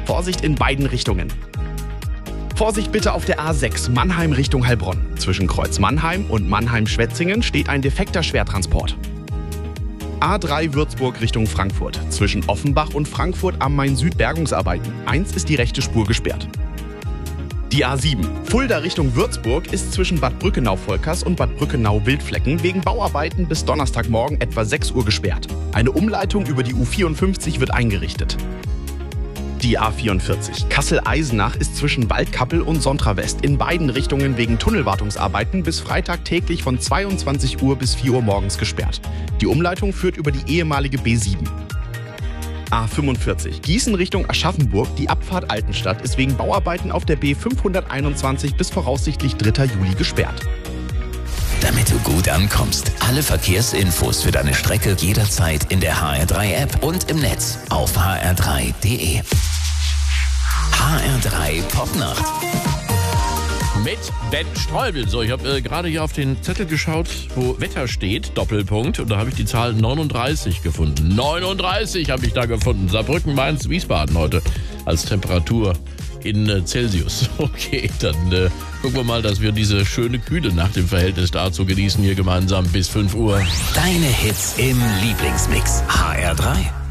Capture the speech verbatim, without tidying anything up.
Vorsicht in beiden Richtungen. Vorsicht bitte auf der A sechs Mannheim Richtung Heilbronn. Zwischen Kreuz Mannheim und Mannheim-Schwetzingen steht ein defekter Schwertransport. A drei Würzburg Richtung Frankfurt. Zwischen Offenbach und Frankfurt am Main-Süd Bergungsarbeiten. Eins ist die rechte Spur gesperrt. Die A sieben Fulda Richtung Würzburg ist zwischen Bad Brückenau-Volkers und Bad Brückenau-Wildflecken wegen Bauarbeiten bis Donnerstagmorgen etwa sechs Uhr gesperrt. Eine Umleitung über die U vierundfünfzig wird eingerichtet. Die A vierundvierzig Kassel-Eisenach ist zwischen Waldkappel und Sontra-West in beiden Richtungen wegen Tunnelwartungsarbeiten bis Freitag täglich von zweiundzwanzig Uhr bis vier Uhr morgens gesperrt. Die Umleitung führt über die ehemalige B sieben. A fünfundvierzig Gießen Richtung Aschaffenburg, die Abfahrt Altenstadt ist wegen Bauarbeiten auf der B fünfhunderteinundzwanzig bis voraussichtlich dritter Juli gesperrt. Damit du gut ankommst, alle Verkehrsinfos für deine Strecke jederzeit in der H R drei App und im Netz auf h r drei punkt d e. H R drei Popnacht. Mit Ben Streubel. So, ich habe äh, gerade hier auf den Zettel geschaut, wo Wetter steht, Doppelpunkt. Und da habe ich die Zahl neununddreißig gefunden. neununddreißig habe ich da gefunden. Saarbrücken, Mainz, Wiesbaden heute als Temperatur in äh, Celsius. Okay, dann äh, gucken wir mal, dass wir diese schöne Kühle nach dem Verhältnis dazu genießen hier gemeinsam bis fünf Uhr. Deine Hits im Lieblingsmix. H R drei.